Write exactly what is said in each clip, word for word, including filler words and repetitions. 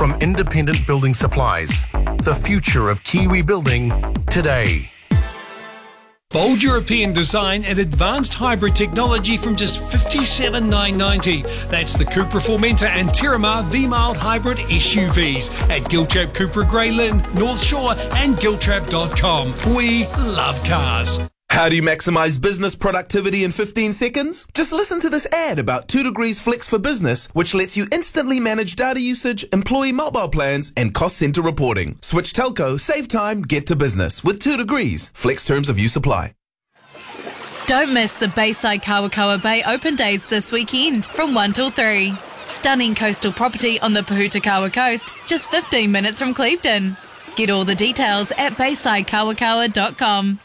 from Independent Building Supplies. The future of Kiwi building today. Bold European design and advanced hybrid technology from just fifty-seven thousand nine hundred ninety dollars. That's the Cupra Formentor and Terramar V-Mild hybrid S U Vs at Giltrap Cupra Grey Lynn, North Shore and giltrap dot com. We love cars. How do you maximize business productivity in fifteen seconds? Just listen to this ad about two degrees Flex for Business, which lets you instantly manage data usage, employee mobile plans, and cost center reporting. Switch telco, save time, get to business with two degrees. Flex terms of use apply. Don't miss the Bayside Kawakawa Bay open days this weekend from one till three. Stunning coastal property on the Pahutakawa coast, just fifteen minutes from Clevedon. Get all the details at bayside kawakawa dot com.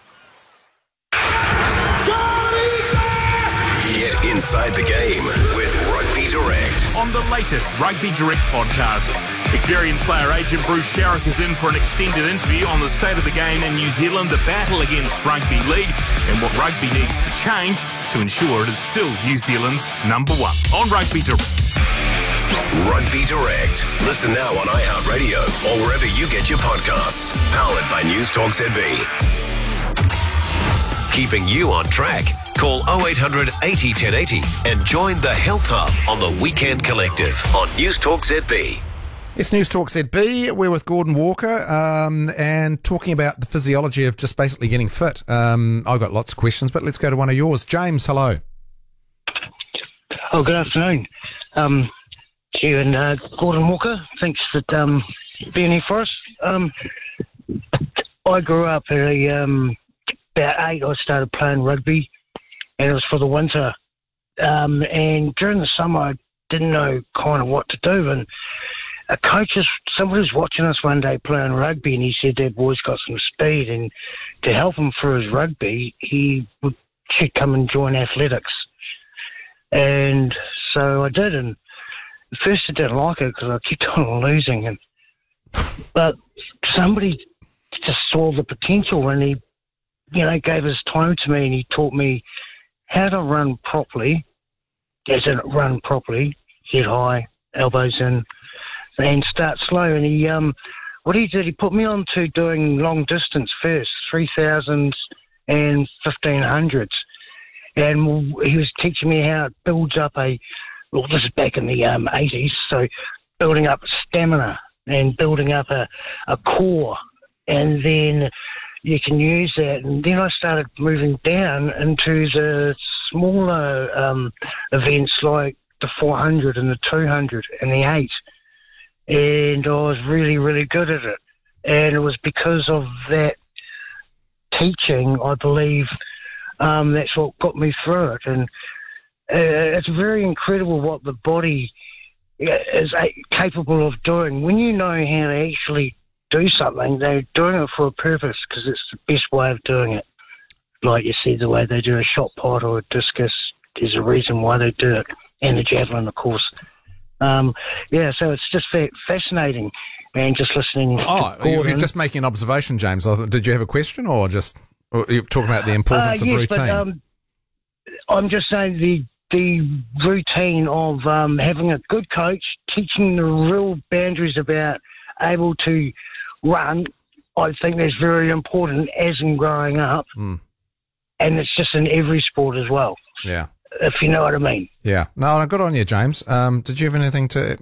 Get inside the game with Rugby Direct. On the latest Rugby Direct podcast, experienced player agent Bruce Sherrick is in for an extended interview on the state of the game in New Zealand, the battle against rugby league, and what rugby needs to change to ensure it is still New Zealand's number one. On Rugby Direct. Rugby Direct. Listen now on iHeartRadio or wherever you get your podcasts. Powered by News Talk Z B. Keeping you on track. Call oh eight hundred eighty ten eighty and join the Health Hub on the Weekend Collective on News Talk Z B. It's News Talk Z B. We're with Gordon Walker um, and talking about the physiology of just basically getting fit. Um, I've got lots of questions, but let's go to one of yours. James, hello. Oh, good afternoon. Um, to you and uh, Gordon Walker. Thanks for um, being here for us. Um, I grew up at a, um, about eight. I started playing rugby. And it was for the winter. Um, and during the summer, I didn't know kind of what to do. And a coach, was, somebody was watching us one day playing rugby, and he said that boy's got some speed. And to help him for his rugby, he would should come and join athletics. And so I did. And at first I didn't like it because I kept on losing. And But somebody just saw the potential, and he, you know, gave his time to me, and he taught me how to run properly, as in run properly, head high, elbows in, and start slow. And he, um, what he did, he put me on to doing long distance first, three thousands and fifteen hundreds. And he was teaching me how it builds up a, well, this is back in the um, eighties, so building up stamina and building up a, a core. And then you can use that. And then I started moving down into the smaller um, events like the four hundred and the two hundred and the eight. And I was really, really good at it. And it was because of that teaching, I believe, um, that's what got me through it. And uh, it's very incredible what the body is capable of doing. When you know how to actually do something, they're doing it for a purpose because it's the best way of doing it. Like you see the way they do a shot put or a discus, there's a reason why they do it, and the javelin, of course. Um, yeah, so it's just fa- fascinating, man, just listening. Oh, to you're just making an observation, James. Did you have a question, or just or you're talking about the importance uh, of yes, routine? But, um, I'm just saying the the routine of um, having a good coach, teaching the real boundaries about able to run, I think that's very important as in growing up. Mm. And it's just in every sport as well. Yeah. If you know what I mean. Yeah. No, good on you, James. Um, did you have anything to...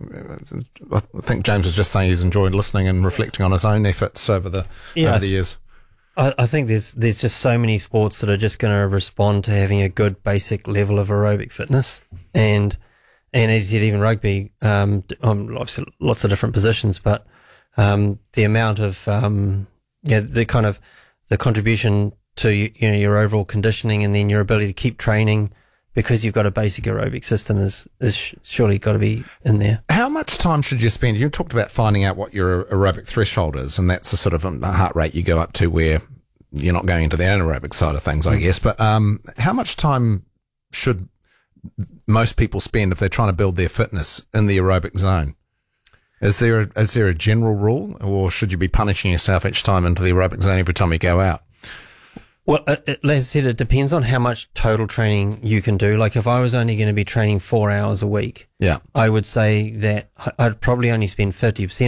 I think James was just saying he's enjoyed listening and reflecting on his own efforts over the, yeah, over the years. I, I think there's there's just so many sports that are just going to respond to having a good basic level of aerobic fitness. And, and as you said, even rugby, um, um, obviously lots of different positions, but um, the amount of... Um, yeah, the kind of... the contribution to, you know, your overall conditioning and then your ability to keep training because you've got a basic aerobic system is, is surely got to be in there. How much time should you spend? You talked about finding out what your aerobic threshold is, and that's the sort of a heart rate you go up to where you're not going into the anaerobic side of things, I guess. But um, how much time should most people spend if they're trying to build their fitness in the aerobic zone? Is there a, is there a general rule, or should you be punishing yourself each time into the aerobic zone every time you go out? Well, it, it, as I said, it depends on how much total training you can do. Like if I was only going to be training four hours a week, yeah, I would say that I'd probably only spend fifty percent